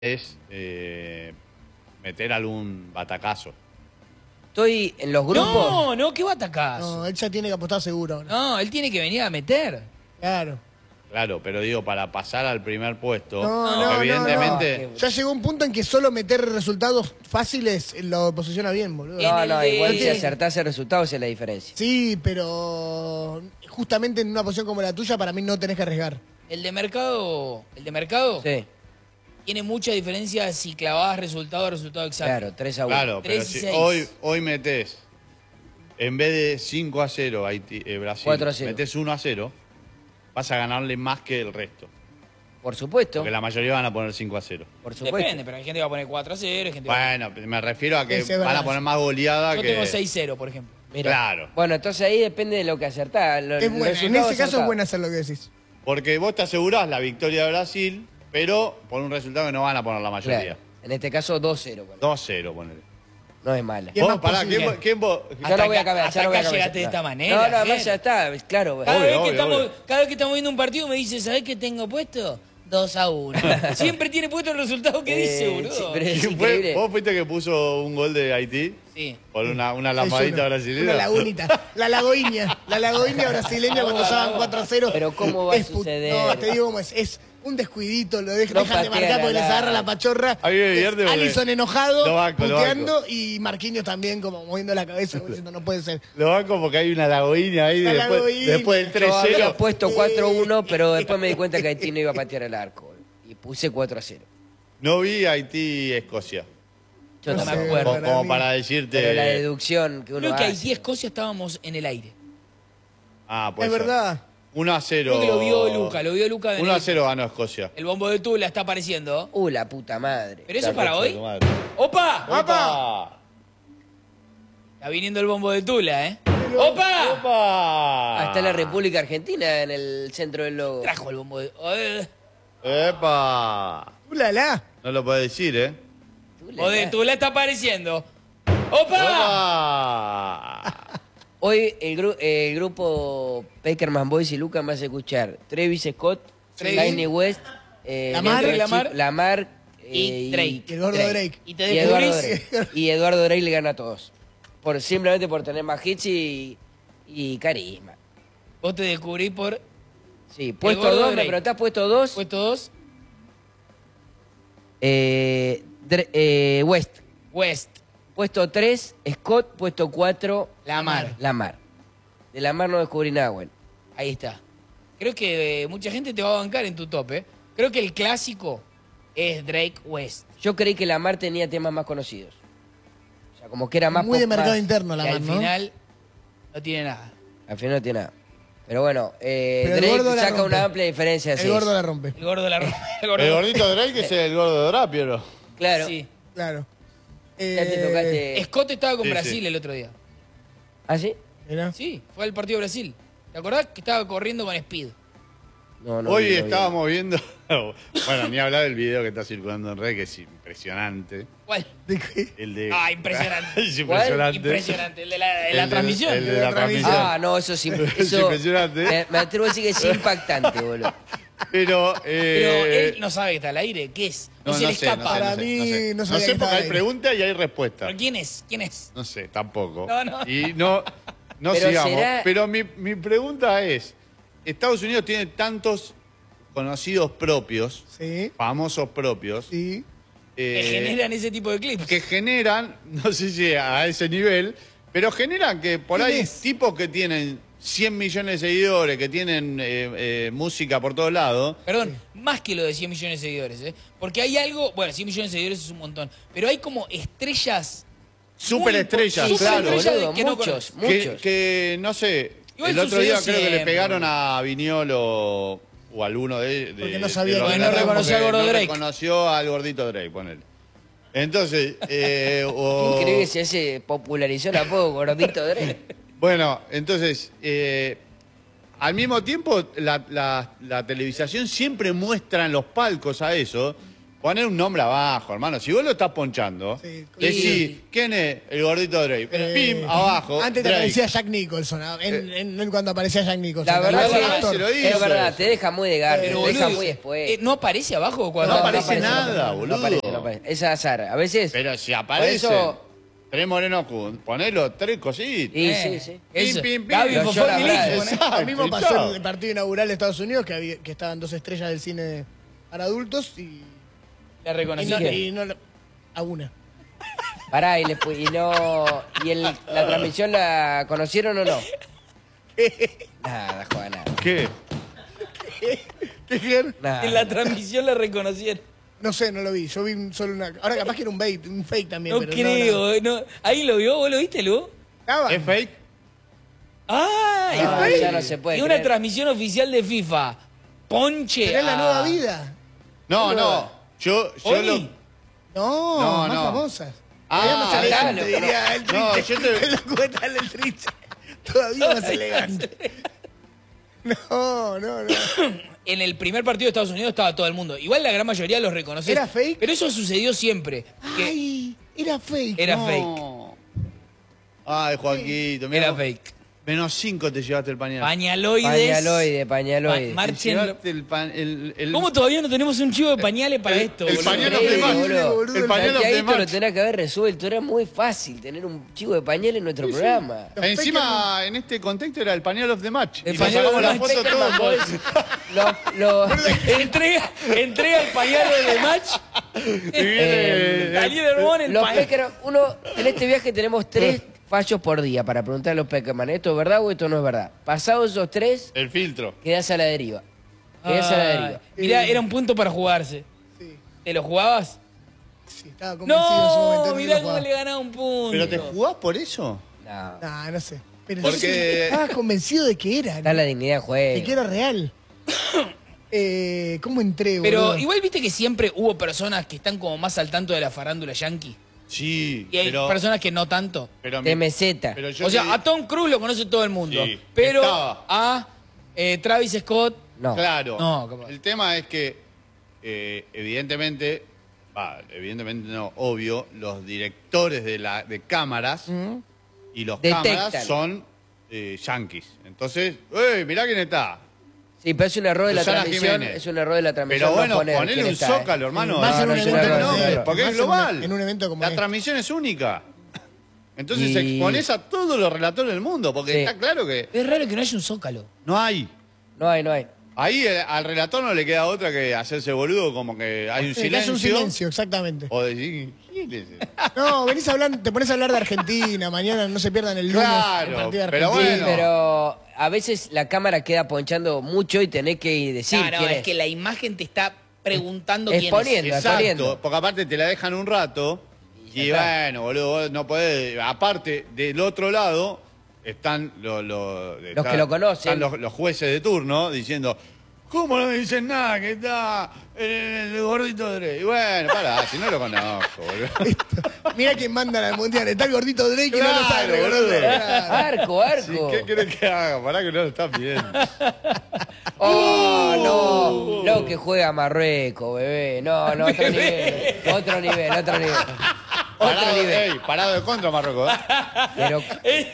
es meter algún batacazo. Estoy en los grupos. No, ¿qué batacazo? No, él ya tiene que apostar seguro ahora. No, él tiene que venir a meter. Claro. Claro, pero digo, para pasar al primer puesto, No, evidentemente... Ya llegó un punto en que solo meter resultados fáciles lo posiciona bien, boludo. No, igual si acertás el resultado, esa es la diferencia. Sí, pero justamente en una posición como la tuya, para mí no tenés que arriesgar. El de mercado Sí. tiene mucha diferencia si clavabas resultado exacto. Claro, 3-1. Claro, pero 3 y si 6. hoy metés, en vez de 5-0 Brasil, 4-0. metés 1-0, vas a ganarle más que el resto. Por supuesto. Porque la mayoría van a poner 5-0. Por supuesto. Depende, pero hay gente que va a poner 4-0, hay gente que va a Bueno, me refiero a que Ese es van a verdad. poner más goleada Yo que... tengo 6-0, por ejemplo. Mira. Claro. Bueno, entonces ahí depende de lo que acertás. Es buena. En ese caso es bueno hacer lo que decís. Porque vos te asegurás la victoria de Brasil, pero por un resultado que no van a poner la mayoría. Claro. En este caso, 2-0. Bueno. 2-0, ponele. No es mala. Y es Vos, más pará, posible. ¿quién vos? Ya lo voy a cambiar, hasta ya lo voy a acá cambiar. llegaste de esta manera, No, además gente. ya está, claro. Cada vez obvio. que estamos viendo un partido me dice, ¿sabés qué tengo puesto? 2-1. Siempre tiene puesto el resultado que dice, boludo. Sí, pero es ¿Quién increíble. ¿Vos fuiste que puso un gol de Haití? Sí. Por una lampadita 6-1. brasileña. Una lagunita. La lagoiña. La lagoiña brasileña cuando estaban 4-0. Pero ¿cómo va a Es suceder? No, te digo cómo es. Es un descuidito, lo dejan No de patea marcar porque la les agarra la pachorra. A mí me divierte porque- Allison enojado, Lo banco, lo puteando, y Marquinhos también como moviendo la cabeza, como diciendo, no puede ser. Lo van como que hay una lagoína ahí La después, lagoína. después del Yo había 3-0. puesto 4-1, pero después me di cuenta que Haití no iba a patear el arco. Y puse 4-0. No vi Haití-Escocia. Yo No no me me acuerdo. acuerdo. Como para decirte... Pero la deducción que uno Creo que hace. Haití y Escocia estábamos en el aire. Ah, pues Es verdad. 1-0. Creo que lo vio Luca. 1-0 ganó Escocia. El bombo de Tula está apareciendo. La puta madre. ¿Pero eso es La para concha de hoy? tu madre. ¡Opa! ¡Opa! Está viniendo el bombo de Tula, ¿eh? ¡Opa! ¡Opa! Ah, está la República Argentina en el centro del logo. Trajo el bombo de... ¡Epa! ¡Ulala! No lo puedes decir, ¿eh? O de Tula está apareciendo. ¡Opa! ¡Opa! Hoy el grupo Peckerman Boys y Lucas me hace escuchar Travis Scott, Travis. Kanye West, Lamar y Drake. Y el gordo Drake. Y te Y Eduardo descubrís... Drake. Y Eduardo Drake le gana a todos. Simplemente por tener más hits y carisma. Vos te descubrís por Sí, puesto gordo 2, me Drake. preguntás puesto 2. puesto 2, West. West. Puesto 3, Scott. Puesto 4, Lamar. Lamar. De Lamar no descubrí nada bueno. Ahí está. Creo que mucha gente te va a bancar en tu top, ¿eh? Creo que el clásico es Drake West. Yo creí que Lamar tenía temas más conocidos. O sea, como que era más Muy de pop, mercado más- interno la Que al mano, ¿no? final no tiene nada. Al final no tiene nada. Pero bueno, el Drake gordo la saca rompe. una amplia diferencia. El gordo la rompe. El gordo de la rompe. El gordo. El gordito Drake es el gordo de Drapiero. Claro. Sí. Claro. Ya te tocaste. Scott estaba con Sí, Brasil sí. el otro día. ¿Ah, sí? Mirá. Sí, fue al partido de Brasil. ¿Te acordás que estaba corriendo con Speed? No, Hoy vi, no vi. estábamos viendo... Bueno, ni hablar del video que está circulando en red, que es impresionante. ¿Cuál? ¿De qué? El de... Ah, impresionante. es impresionante. Impresionante. El de la El de- transmisión. el de la transmisión. Ah, no, eso sí. Es Eso, impresionante. me atrevo a decir que es impactante, boludo. Pero... Pero él no sabe que está al aire. ¿Qué es? No, se le escapa. Para mí, no sabía que sé estaba porque hay ahí. pregunta y hay respuesta. ¿Pero quién es? ¿Quién es? No sé, tampoco. No. Y no Pero sigamos. será- Pero mi pregunta es, Estados Unidos tiene tantos conocidos propios, Sí, famosos propios, sí. Que generan ese tipo de clips. que generan, no sé si a ese nivel, pero generan que por ¿Quién ahí es? tipos que tienen 100 millones de seguidores, que tienen música por todos lados, Perdón, más que lo de 100 millones de seguidores, ¿eh? Porque hay algo... Bueno, 100 millones de seguidores es un montón. Pero hay como estrellas... superestrellas, Sí, claro. superestrellas Boludo, que no muchos, conoces. muchos. Que no sé, Igual el otro día sucedió creo que le siempre, pegaron boludo. a Viñolo o alguno de Porque no sabía de los que de no la reconoció porque al gordo no Drake. reconoció al gordito Drake, ponele. Entonces, Increíble que se popularizó el apodo gordito Drake. bueno, entonces, al mismo tiempo la televisación siempre muestra en los palcos a eso, Poner un nombre abajo, hermano. Si vos lo estás ponchando, Sí. decís, ¿quién es el gordito Drake? Pim, abajo, Antes te Drake. aparecía Jack Nicholson. Cuando aparecía Jack Nicholson. La verdad Igual que se lo hizo es verdad, eso. te deja muy de garra, Pero, te deja boludo, muy después. ¿no aparece abajo cuando No aparece nada, no boludo. aparece, no aparece. Es azar. A veces. Pero si Por aparece eso- 3 morenos juntos, ponelo 3 cositas. Sí, sí, sí. Eso. Pim, pim, pim. Gaby, Lo Fofó llora y Miliki, Brad. poné. Exacto, Lo mismo y pasó chao. en el partido inaugural de Estados Unidos, que estaban 2 estrellas del cine para adultos La y reconocí. no a una. Pará, y la transmisión la conocieron o no? Nada, Juan, nada. ¿Qué? ¿Qué dijeron? Nada. En la transmisión la reconocieron. No sé, no lo vi. Yo vi solo una. Ahora capaz que era un bait, un fake también. No pero creo. No. Ahí lo vio, ¿vos lo viste, Lu? Estaba. ¿Es fake? ¡Ah! No, es ya no se puede Y una creer. transmisión oficial de FIFA. Ponche. Pero es la a- nueva vida. No, no. Yo Oli. lo... No, No, más no. famosas. Ah, Todavía más claro, elegante, pero- diría el No, Trinche. yo te- En la cubeta del Trinche. Todavía más elegante. No. En el primer partido de Estados Unidos estaba todo el mundo. Igual la gran mayoría los reconoce. ¿Era fake? Pero eso sucedió siempre. Que Ay, era fake. era No. fake. Ay, Joaquito. mirá Era vos. fake. -5 te llevaste el pañal. Pañaloides. Pañaloide. Te Marchen. llevaste el... ¿Cómo todavía no tenemos un chivo de pañales para esto, el boludo? pañal Increíble, of the match. boludo. boludo. El pañal of Que the esto lo match. tenés que haber resuelto. Era muy fácil tener un chivo de pañal en nuestro programa. Los Encima, en este contexto era el pañal of the match. El Y nos pañal of sacamos the la match. foto todos. Entrega el pañal de match. Daniel Hermón, el Los pañal. Peckerman, en este viaje tenemos 3 fallos por día para preguntar a los Peckerman, ¿esto es verdad o esto no es verdad? Pasados esos 3, El filtro. quedás a la deriva. Quedás a la deriva. Mirá, era un punto para jugarse. Sí, ¿Te lo jugabas? sí, estaba convencido en su momento. No, de que mirá lo cómo jugaba. le ganaba un punto. ¿Pero te jugás por eso? No. No sé. Pero Porque- estaba convencido de que era. Está la dignidad de juego. De que era real. ¿Cómo entré, boludo? Pero igual viste que siempre hubo personas que están como más al tanto de la farándula yankee. Sí, Y hay pero... personas que no tanto. pero De meseta. pero yo O sea, te- a Tom Cruise lo conoce todo el mundo. Sí, Pero estaba. a Travis Scott. No. Claro. No, capaz. El tema es que, evidentemente no, obvio, los directores de cámaras y los Detectan. cámaras son yanquis. Entonces, ¡ey, mirá quién está! Sí, pero es un error de la Susana transmisión. Jiménez. Es un error de la transmisión. Pero bueno, no poner ponele quién un está, zócalo, hermano. Más en un No, evento no, como no, este. porque Más es en un- global. en un evento como La este. transmisión es única. Entonces Y- exponés a todos los relatores del mundo, porque Sí. está claro que Es raro que no haya un zócalo. no hay. No hay. Ahí al relator no le queda otra que hacerse boludo, como que hay un Sí, le hace silencio. un silencio, exactamente. O decir, ¿quién es ese? No, venís a hablar, te pones a hablar de Argentina, mañana no se pierdan el lunes. Claro, el partido de pero Argentina. Sí, bueno. pero a veces la cámara queda ponchando mucho y tenés que decir no, quién es es. que la imagen te está preguntando quién Exponiendo. es. Exacto, poniendo. porque aparte te la dejan un rato y ya está. bueno, boludo, vos no podés. Aparte, del otro lado están los que lo conocen. están los jueces de turno diciendo, ¿cómo no dicen nada que está el gordito Dre? Y bueno, pará, si no lo conozco, boludo. Mirá quién manda al mundial. Está el gordito Drake y no lo sabe Claro, reconocer. boludo. Arco, Sí, arco. ¿Qué querés que haga? Pará que no lo estás viendo. Oh, no. Lo que juega Marruecos, bebé. No, otro nivel. Otro nivel. Otro Parado, nivel. ey, parado de contra Marruecos. Pero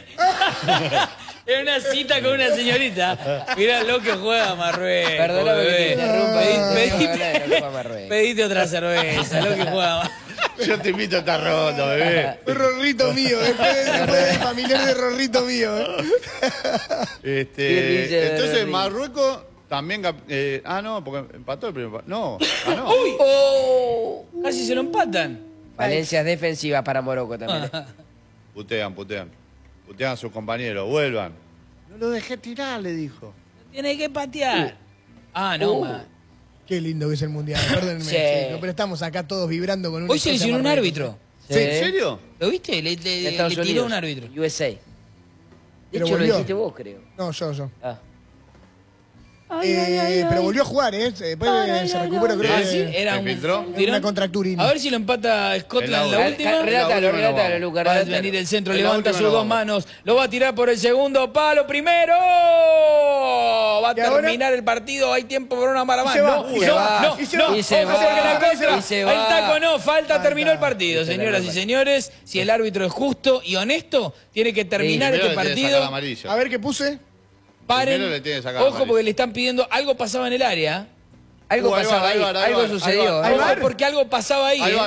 Es una cita con una señorita. Mirá lo que juega Marruecos. perdóname que te bebé. interrumpa. Pedite- Tengo ganas de lo que juega Marruecos. Pedite otra cerveza, lo que juega Marruecos. Yo te invito a estar roto, bebé. Un Rorrito mío, después de familiar de Rorrito mío. ¿Quién dice Entonces Rodrigo? Marruecos también... no, porque empató el primer... No, ganó. Oh. Casi se lo empatan. Valencias defensivas para Morocco también. Putean. Putean a sus compañeros, vuelvan. No lo dejé tirar, le dijo. Tiene que patear. No, man. Qué lindo que es el mundial, perdónenme, Sí. chicos, pero estamos acá todos vibrando con un Hoy seleccionó un árbitro. ¿Sí? ¿En serio? ¿Lo viste? Le Estados tiró Unidos, un árbitro. USA. De Pero hecho, lo volvió. dijiste vos, creo. No, yo. Ah. Pero volvió a jugar, ¿eh? Después se recuperó, creo Ah, que sí, era ¿Se un filtró? tirón. una contracturina. A ver si lo empata Scotland en la La- última. Relátalo, última no relátalo, vamos. Lucas. Va a relátalo. venir el centro, En la levanta última sus no dos vamos. manos, lo va a tirar por el segundo palo, primero. Va a ¿Y ahora? terminar el partido, hay tiempo para una mala Y se mano. va, No, y se no, va, no, y se no, va, y se ojo, porque la va, contra. y se El va. taco no, falta, terminó el partido, Falta. señoras y señores. Si el árbitro es justo y honesto, tiene que terminar Primero este le tiene que sacar partido. amarillo. A ver qué puse. Paren, Primero le tiene que sacar ojo amarillo. porque le están pidiendo, algo pasaba en el área. Algo Ahí va, pasaba ahí ahí, va, ahí algo va, sucedió. ahí va. Ojo porque algo pasaba ahí. Ahí va.